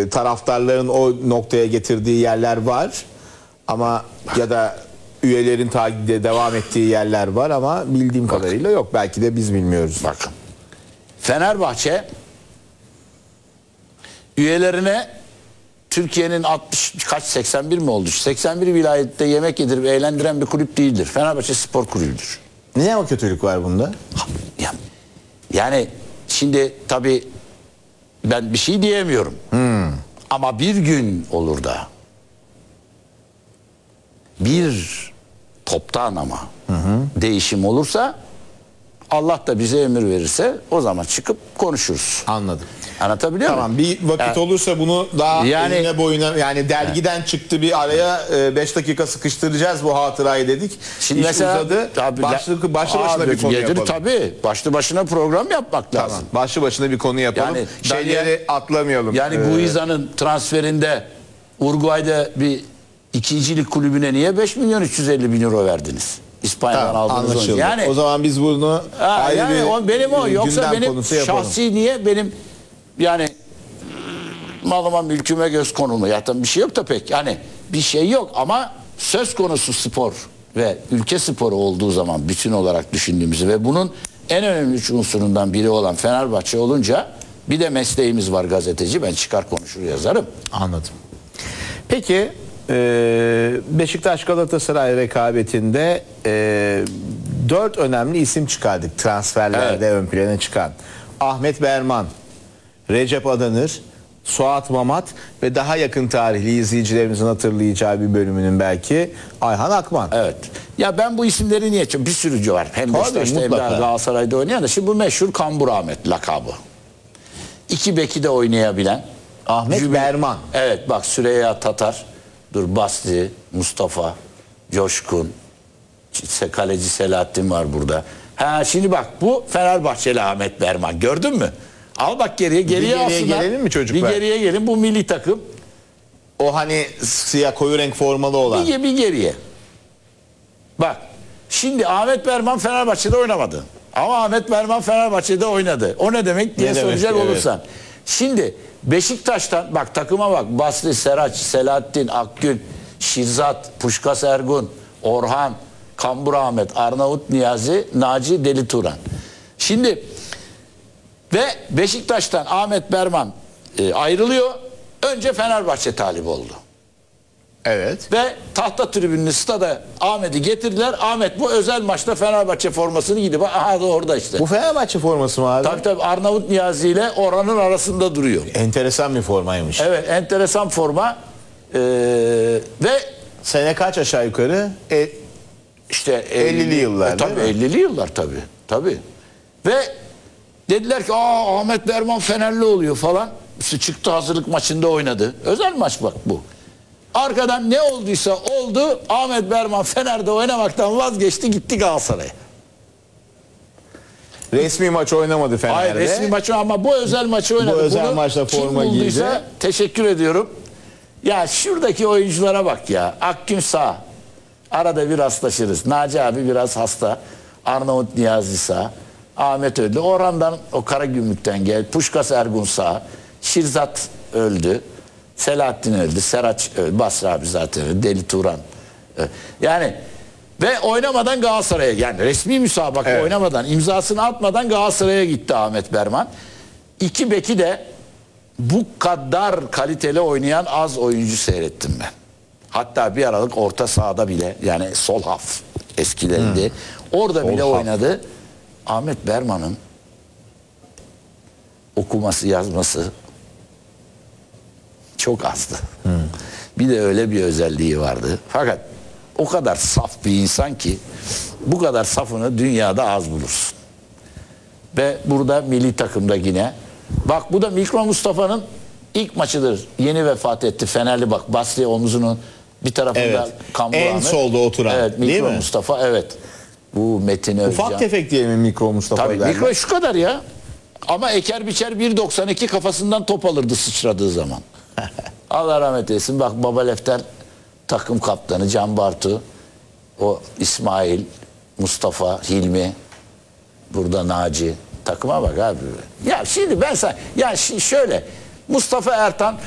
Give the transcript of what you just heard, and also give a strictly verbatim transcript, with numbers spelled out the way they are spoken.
e, taraftarların o noktaya getirdiği yerler var. Ama ya da üyelerin takipte devam ettiği yerler var ama bildiğim Bakın. kadarıyla yok. Belki de biz bilmiyoruz. Bakın. Fenerbahçe üyelerine Türkiye'nin altmış kaç seksen bir mi oldu? seksen bir vilayette yemek yedirip eğlendiren bir kulüp değildir. Fenerbahçe Spor Kulübü'dür. Ne o kötülük var bunda? Yani, yani şimdi tabii ben bir şey diyemiyorum. Hmm. Ama bir gün olur da bir toptan ama hı hı. değişim olursa, Allah da bize emir verirse o zaman çıkıp konuşuruz. Anladım. Anlatabiliyor muyum? Tamam, bir vakit Yani- olursa bunu daha Yani- eline boyuna, yani dergiden çıktı bir araya beş dakika sıkıştıracağız bu hatırayı dedik. Şimdi İş mesela uzadı. tabii, Başlı, başlı başına Abi, bir konu gelir, yapalım. Tabii. Başlı başına program yapmak Tamam. lazım. Başlı başına bir konu yapalım. Yani Şeyleri atlamayalım. Yani Ee, Guiza'nın transferinde Uruguay'da bir ikincilik kulübüne niye beş milyon üç yüz elli bin euro verdiniz? İspanya'dan tamam, aldığınız anlaşıldı. oyuncu. Yani o zaman biz bunu ha, ayrı yani bir o, benim o yoksa gündem benim konusu yapalım. şahsi niye benim yani malıma mülküme göz konulma ya bir şey yok da pek yani bir şey yok ama söz konusu spor ve ülke sporu olduğu zaman bütün olarak düşündüğümüzü ve bunun en önemli üç unsurundan biri olan Fenerbahçe olunca bir de mesleğimiz var, gazeteci, ben çıkar konuşur yazarım. Anladım. Peki e, Beşiktaş Galatasaray rekabetinde e, dört önemli isim çıkardık transferlerde Evet. ön plana çıkan. Ahmet Berman, Recep Adanır, Suat Mamat ve daha yakın tarihli izleyicilerimizin hatırlayacağı bir bölümünün belki Ayhan Akman. Evet. Ya ben bu isimleri niye? Çünkü bir sürücü var. Hem Tabii, Beşiktaş'ta hem de mutlaka. Galatasaray'da oynayan da. Şimdi bu meşhur Kambur Ahmet lakabı. İki beki de oynayabilen. Ahmet Cübel- Berman. Evet bak, Süreyya Tatar, dur Basri, Mustafa, Coşkun, Se- kaleci Selahattin var burada. Ha şimdi bak, bu Fenerbahçeli Ahmet Berman, gördün mü? Al bak geriye, geriye, geriye alsınlar. gelelim mi çocuklar? Bir geriye gelin, bu milli takım. O hani siyah koyu renk formalı olan. Bir, bir geriye. Bak şimdi Ahmet Berman Fenerbahçe'de oynamadı. Ama Ahmet Berman Fenerbahçe'de oynadı. O ne demek diye Ne demek, soracak evet. olursan. Şimdi Beşiktaş'tan bak, takıma bak. Basri, Seraç, Selahattin, Akgün, Şirzat, Puşkas Ergun, Orhan, Kambur Ahmet, Arnavut Niyazi, Naci, Deli Turan. Şimdi ve Beşiktaş'tan Ahmet Berman e, ayrılıyor. Önce Fenerbahçe talip oldu. Evet. Ve tahta tribünlü stada Ahmet'i getirdiler. Ahmet bu özel maçta Fenerbahçe formasını giydi. Bak aha da orada işte. Bu Fenerbahçe forması mı abi? Tabii tabii, Arnavut Niyazi ile Orhan'ın arasında duruyor. Enteresan bir formaymış. Evet, enteresan forma. Ee, ve Sene kaç aşağı yukarı? E, işte ellili yıllar, E, tabii değil mi? ellili yıllar tabii. Tabii. Ve dediler ki aa Ahmet Berman Fenerli oluyor falan. İşte çıktı, hazırlık maçında oynadı. Özel maç bak bu. Arkadan ne olduysa oldu. Ahmet Berman Fener'de oynamaktan vazgeçti, gitti Galatasaray'a. resmi maç oynamadı Fener'de. Hayır, resmi maçı ama bu özel maçı oynadı. Bu özel Bunu maçta kim forma bulduysa giydi. teşekkür ediyorum. Ya şuradaki oyunculara bak ya. Akgün sağ. Arada bir rastlaşırız. Naci abi biraz hasta. Arnavut Niyazi sağ. Ahmet öldü. Orhan'dan, o Karagümrük'ten gel. Puşkas Ergun sağ. Şirzat öldü. Selahattin öldü. Seraç öldü. Basri abi zaten öldü. Deli Turan. öldü. Yani ve oynamadan Galatasaray'a, yani resmi müsabaka Evet. oynamadan, imzasını atmadan Galatasaray'a gitti Ahmet Berman. İki beki de bu kadar kaliteli oynayan az oyuncu seyrettim ben. Hatta bir aralık orta sahada bile, yani sol haf eskilerinde orada Sol bile haf. oynadı. Ahmet Berman'ın okuması, yazması çok azdı. Bir de öyle bir özelliği vardı. Fakat o kadar saf bir insan ki bu kadar safını dünyada az bulursun. Ve burada milli takımda yine. Bak bu da Mikro Mustafa'nın ilk maçıdır. Yeni vefat etti. Fenerli bak. Basri omzunun bir tarafında Evet. Kambur En Ahmet. solda oturan, Evet, değil Mikro mi? Mustafa, evet. Bu Metin Özcan. Ufak tefek diye mi Mikro Mustafa Tabii derler? mikro şu kadar ya. Ama eker biçer bir doksan iki kafasından top alırdı sıçradığı zaman. Allah rahmet eylesin. Bak Baba Lefter takım kaptanı, Can Bartu, o İsmail, Mustafa, Hilmi, burada Naci. Takıma bak abi. Ya şimdi ben sana, ya şi- şöyle Mustafa Ertan